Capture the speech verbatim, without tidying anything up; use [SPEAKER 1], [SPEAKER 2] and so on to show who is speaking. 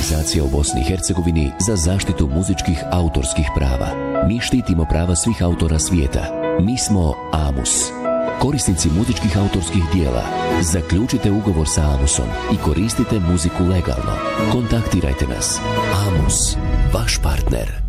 [SPEAKER 1] organizacija u Bosni i Hercegovini za zaštitu muzičkih autorskih prava. Mi štitimo prava svih autora svijeta. Mi smo AMUS. Korisnici muzičkih autorskih dijela, zaključite ugovor sa AMUSom i koristite muziku legalno. Kontaktirajte nas. AMUS, vaš partner.